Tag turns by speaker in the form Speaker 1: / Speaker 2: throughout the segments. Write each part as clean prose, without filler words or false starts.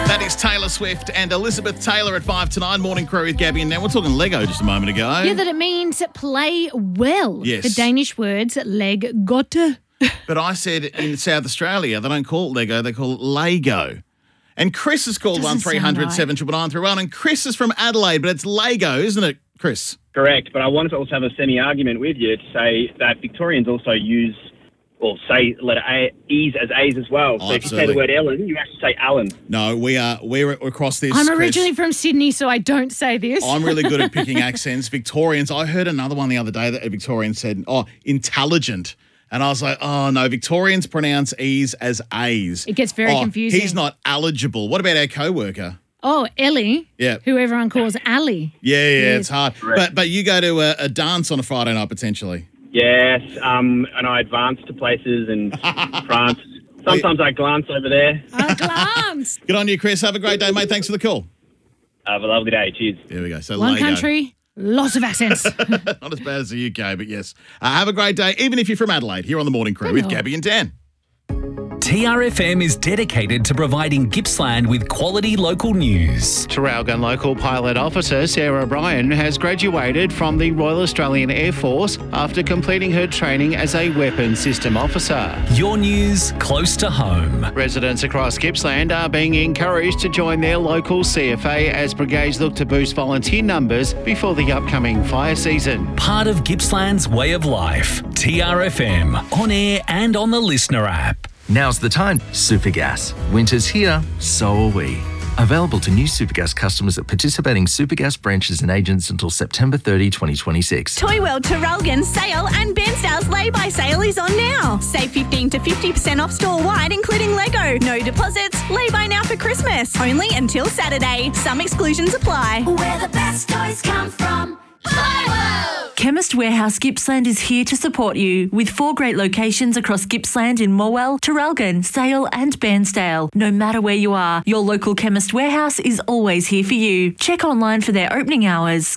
Speaker 1: That is Taylor Swift and Elizabeth Taylor at 5 to 9. Morning Crew with Gabby and Nan. We're talking Lego just a moment ago.
Speaker 2: Yeah, that it means play well.
Speaker 1: Yes.
Speaker 2: The Danish words leg godt.
Speaker 1: But I said in South Australia, they don't call it Lego, they call it Lego. And Chris has called
Speaker 2: Doesn't
Speaker 1: 1300
Speaker 2: sound
Speaker 1: 7931. And Chris is from Adelaide, but it's Lego, isn't it, Chris?
Speaker 3: Correct, but I wanted to also have a semi-argument with you to say that Victorians also use or say letter E's as A's as well. So if you say the word Ellen, you actually say Alan.
Speaker 1: No, we're across this.
Speaker 2: I'm
Speaker 1: Chris.
Speaker 2: originally from Sydney, so I don't say this.
Speaker 1: I'm really good at picking accents. Victorians, I heard another one the other day that a Victorian said, intelligent. And I was like, oh, no, Victorians pronounce E's as A's.
Speaker 2: It gets very confusing.
Speaker 1: He's not eligible. What about our co-worker?
Speaker 2: Oh, Ellie.
Speaker 1: Yeah.
Speaker 2: Who everyone calls Ali.
Speaker 1: Yeah, it's hard. But you go to a dance on a Friday night, potentially.
Speaker 3: Yes, and I advance to places in France. Sometimes I glance over there.
Speaker 2: A glance.
Speaker 1: Good on you, Chris. Have a great day, mate. Thanks for the call.
Speaker 3: Have a lovely day. Cheers.
Speaker 1: There we go. So
Speaker 2: One
Speaker 1: Lego.
Speaker 2: country, lots of accents.
Speaker 1: Not as bad as the UK, but yes. Have a great day, even if you're from Adelaide, here on The Morning Crew with Gabby and Dan.
Speaker 4: TRFM is dedicated to providing Gippsland with quality local news.
Speaker 5: Traralgon Local Pilot Officer Sarah Bryan has graduated from the Royal Australian Air Force after completing her training as a weapons system officer.
Speaker 4: Your news close to home.
Speaker 5: Residents across Gippsland are being encouraged to join their local CFA as brigades look to boost volunteer numbers before the upcoming fire season.
Speaker 4: Part of Gippsland's way of life. TRFM, on air and on the Listener app.
Speaker 6: Now's the time. Supergas. Winter's here, so are we. Available to new Supergas customers at participating Supergas branches and agents until September 30, 2026.
Speaker 7: Toy World Traralgon sale and Bairnsdale's lay-by sale is on now. Save 15 to 50% off store-wide, including Lego. No deposits. Lay-by now for Christmas. Only until Saturday. Some exclusions apply.
Speaker 8: Where the best toys come from. Toy World!
Speaker 9: Chemist Warehouse Gippsland is here to support you with 4 great locations across Gippsland in Morwell, Traralgon, Sale and Bairnsdale. No matter where you are, your local Chemist Warehouse is always here for you. Check online for their opening hours,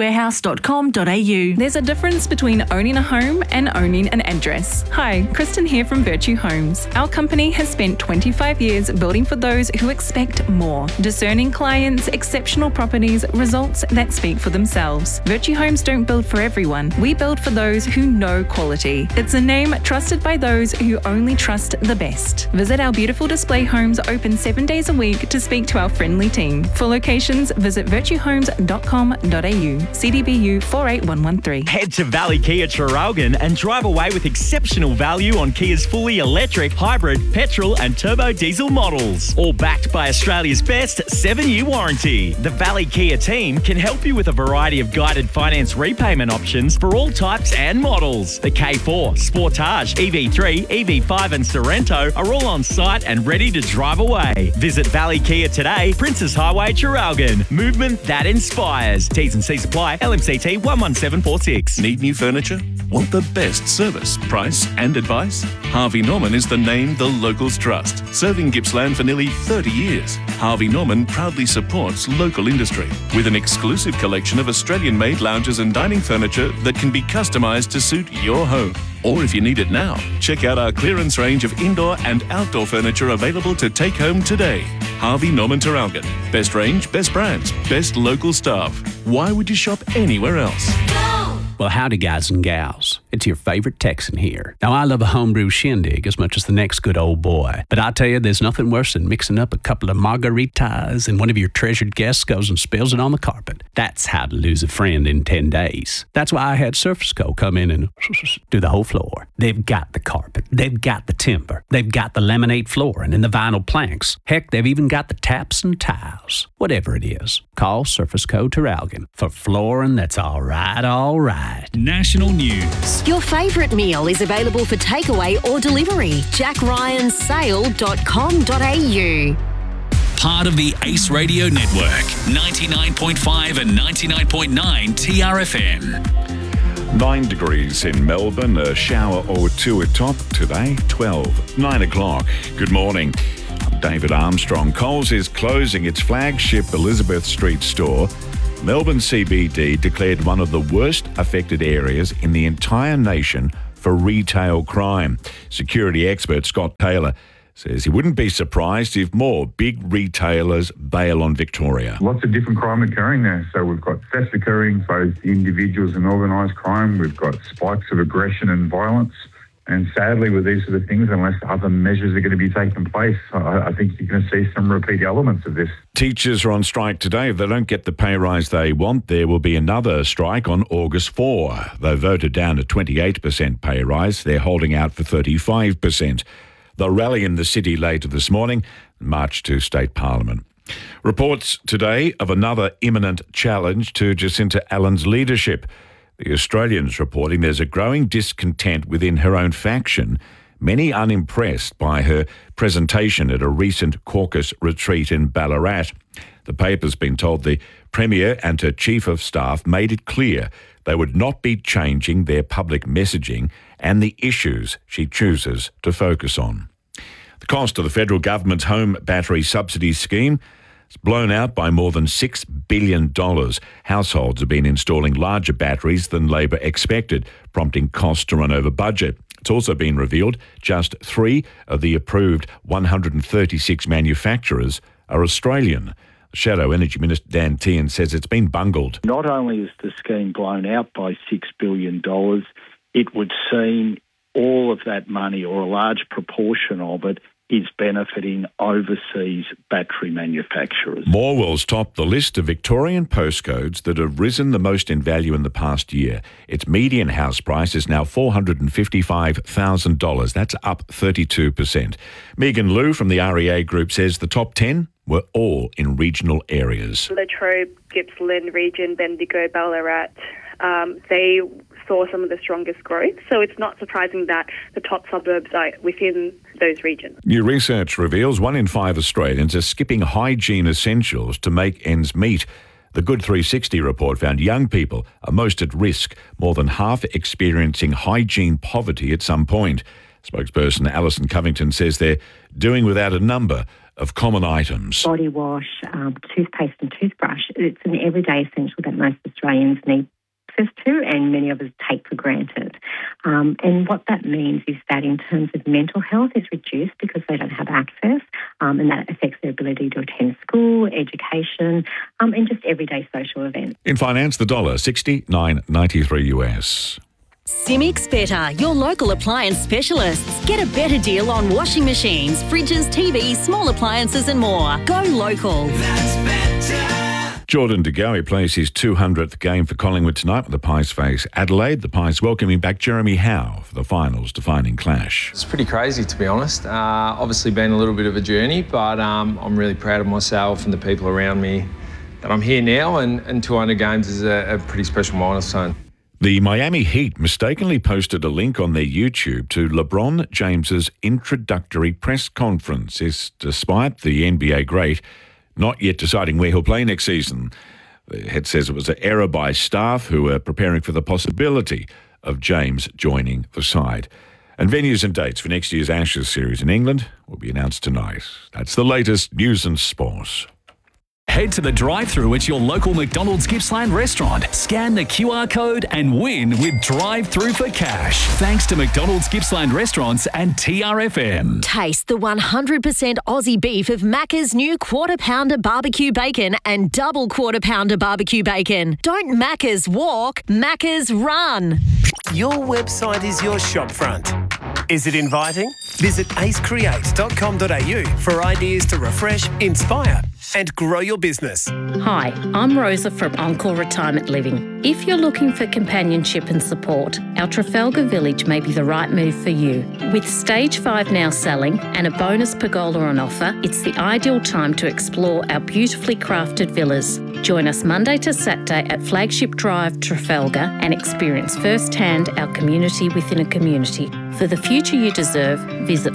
Speaker 9: chemistwarehouse.com.au.
Speaker 10: There's a difference between owning a home and owning an address. Hi, Kristen here from Virtue Homes. Our company has spent 25 years building for those who expect more. Discerning clients, exceptional properties, results that speak for themselves. Virtue Homes don't build for everyone. We build for those who know quality. It's a name trusted by those who only trust the best. Visit our beautiful display homes open 7 days a week to speak to our friendly team. For locations, visit virtuehomes.com.au. CDBU 48113.
Speaker 11: Head to Valley Kia Traralgon and drive away with exceptional value on Kia's fully electric, hybrid, petrol and turbo diesel models. All backed by Australia's best 7-year warranty. The Valley Kia team can help you with a variety of guided finance repayment options for all types and models. The K4, Sportage, EV3, EV5 and Sorrento are all on site and ready to drive away. Visit Valley Kia today, Princess Highway, Traralgon. Movement that inspires. T's and C's apply. LMCT 11746.
Speaker 12: Need new furniture? Want the best service, price and advice? Harvey Norman is the name the locals trust. Serving Gippsland for nearly 30 years, Harvey Norman proudly supports local industry with an exclusive collection of Australian-made lounges and dining furniture that can be customised to suit your home. Or if you need it now, check out our clearance range of indoor and outdoor furniture available to take home today. Harvey Norman Traralgon. Best range, best brands, best local staff. Why would you shop anywhere else?
Speaker 13: Well, howdy, guys and gals. It's your favorite Texan here. Now, I love a homebrew shindig as much as the next good old boy. But I tell you, there's nothing worse than mixing up a couple of margaritas and one of your treasured guests goes and spills it on the carpet. That's how to lose a friend in 10 days. That's why I had Surface Co. come in and do the whole floor. They've got the carpet. They've got the timber. They've got the laminate flooring and the vinyl planks. Heck, they've even got the taps and tiles. Whatever it is, call Surface Co. Traralgon for flooring that's all right, all right.
Speaker 4: National news.
Speaker 14: Your favourite meal is available for takeaway or delivery. JackRyanSale.com.au.
Speaker 4: Part of the Ace Radio Network. 99.5 and 99.9 TRFM.
Speaker 15: 9 degrees in Melbourne, a shower or two atop. Today, 12, 9 o'clock. Good morning. I'm David Armstrong. Coles is closing its flagship Elizabeth Street store. Melbourne CBD declared one of the worst affected areas in the entire nation for retail crime. Security expert Scott Taylor says he wouldn't be surprised if more big retailers bail on Victoria.
Speaker 16: Lots of different crime occurring there. So we've got theft occurring, both individuals and organised crime. We've got spikes of aggression and violence. And sadly, with these sort of things, unless other measures are going to be taking place, I think you're going to see some repeat elements of this.
Speaker 15: Teachers are on strike today. If they don't get the pay rise they want, there will be another strike on August 4. They voted down a 28% pay rise. They're holding out for 35%. They'll rally in the city later this morning and march to State Parliament. Reports today of another imminent challenge to Jacinta Allen's leadership. The Australian's reporting there's a growing discontent within her own faction, many unimpressed by her presentation at a recent caucus retreat in Ballarat. The paper's been told the Premier and her Chief of Staff made it clear they would not be changing their public messaging and the issues she chooses to focus on. The cost of the federal government's home battery subsidy scheme is blown out by more than $6 billion. Households have been installing larger batteries than Labor expected, prompting costs to run over budget. It's also been revealed just 3 of the approved 136 manufacturers are Australian. Shadow Energy Minister Dan Tehan says it's been bungled.
Speaker 17: Not only is the scheme blown out by $6 billion, it would seem all of that money, or a large proportion of it, is benefiting overseas battery manufacturers.
Speaker 15: Morwell's topped the list of Victorian postcodes that have risen the most in value in the past year. Its median house price is now $455,000. That's up 32%. Megan Liu from the REA Group says the top 10 were all in regional areas.
Speaker 18: Latrobe, Gippsland region, Bendigo, Ballarat, they saw some of the strongest growth. So it's not surprising that the top suburbs are within those regions.
Speaker 15: New research reveals 1 in 5 Australians are skipping hygiene essentials to make ends meet. The Good 360 report found young people are most at risk, more than half experiencing hygiene poverty at some point. Spokesperson Alison Covington says they're doing without a number of common items.
Speaker 19: Body wash, toothpaste and toothbrush. It's an everyday essential that most Australians need access to and many of us take for granted. And what that means is that in terms of mental health is reduced because they don't have access, and that affects their ability to attend school, education, and just everyday social events.
Speaker 15: In finance, the dollar, 69.93 US.
Speaker 14: Simics Better, your local appliance specialists. Get a better deal on washing machines, fridges, TVs, small appliances and more. Go local.
Speaker 15: That's better. Jordan De Goey plays his 200th game for Collingwood tonight with the Pies face Adelaide. The Pies welcoming back Jeremy Howe for the finals defining clash.
Speaker 20: It's pretty crazy, to be honest. Obviously been a little bit of a journey, but I'm really proud of myself and the people around me that I'm here now, and 200 games is a pretty special milestone.
Speaker 15: The Miami Heat mistakenly posted a link on their YouTube to LeBron James's introductory press conference. This despite the NBA great not yet deciding where he'll play next season. The head says it was an error by staff who are preparing for the possibility of James joining the side. And venues and dates for next year's Ashes series in England will be announced tonight. That's the latest news and sports.
Speaker 4: Head to the drive-thru at your local McDonald's Gippsland restaurant. Scan the QR code and win with drive-thru for cash. Thanks to McDonald's Gippsland restaurants and TRFM.
Speaker 14: Taste the 100% Aussie beef of Macca's new Quarter Pounder barbecue bacon and double Quarter Pounder barbecue bacon. Don't Macca's walk, Macca's run.
Speaker 21: Your website is your shopfront. Is it inviting? Visit acecreate.com.au for ideas to refresh, inspire and grow your business.
Speaker 22: Hi, I'm Rosa from Encore Retirement Living. If you're looking for companionship and support, our Trafalgar Village may be the right move for you. With Stage 5 now selling and a bonus pergola on offer, it's the ideal time to explore our beautifully crafted villas. Join us Monday to Saturday at Flagship Drive, Trafalgar, and experience firsthand our community within a community. For the future you deserve, visit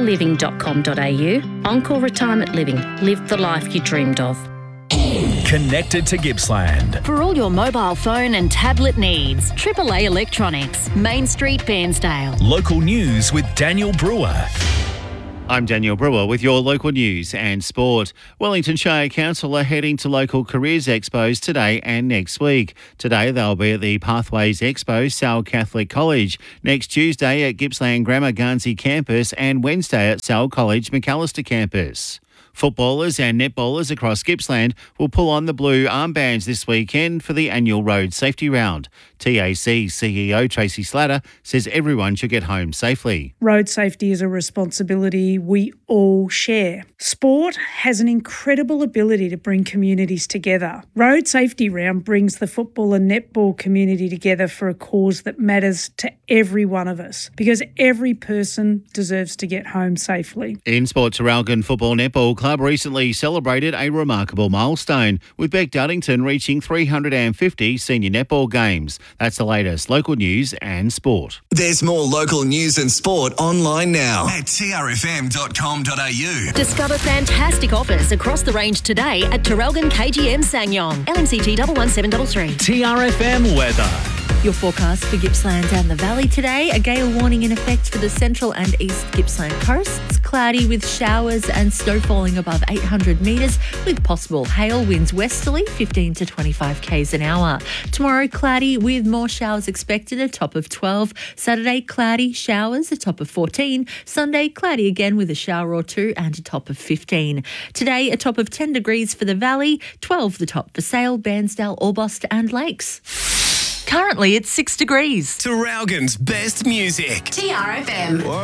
Speaker 22: encoreliving.com.au. Encore Retirement Living. Live the life you dreamed of.
Speaker 4: Connected to Gippsland.
Speaker 14: For all your mobile phone and tablet needs, AAA Electronics, Main Street, Bairnsdale.
Speaker 4: Local news with Daniel Brewer.
Speaker 5: I'm Daniel Brewer with your local news and sport. Wellington Shire Council are heading to local careers expos today and next week. Today they'll be at the Pathways Expo, Sal Catholic College. Next Tuesday at Gippsland Grammar Guernsey campus and Wednesday at Sal College Macalester campus. Footballers and netballers across Gippsland will pull on the blue armbands this weekend for the annual road safety round. TAC CEO Tracy Slatter says everyone should get home safely.
Speaker 2: Road safety is a responsibility we all share. Sport has an incredible ability to bring communities together. Road Safety Round brings the football and netball community together for a cause that matters to every one of us, because every person deserves to get home safely.
Speaker 5: In sport, Traralgon Football Netball Club recently celebrated a remarkable milestone, with Beck Duddington reaching 350 senior netball games. That's the latest local news and sport.
Speaker 3: There's more local news and sport online now at trfm.com.au.
Speaker 14: Discover fantastic offers across the range today at Traralgon KGM Sanyong. LNCT 11733.
Speaker 4: TRFM weather.
Speaker 9: Your forecast for Gippsland and the Valley today. A gale warning in effect for the central and east Gippsland coasts. Cloudy with showers and snow falling above 800 metres with possible hail, winds westerly 15 to 25 k's an hour. Tomorrow cloudy with more showers expected, a top of 12. Saturday cloudy, showers, a top of 14. Sunday cloudy again with a shower or two and a top of 15. Today a top of 10 degrees for the Valley, 12 the top for Sale, Bairnsdale, Orbost and Lakes. Currently it's 6 degrees.
Speaker 21: Traralgon's best music.
Speaker 8: TRFM.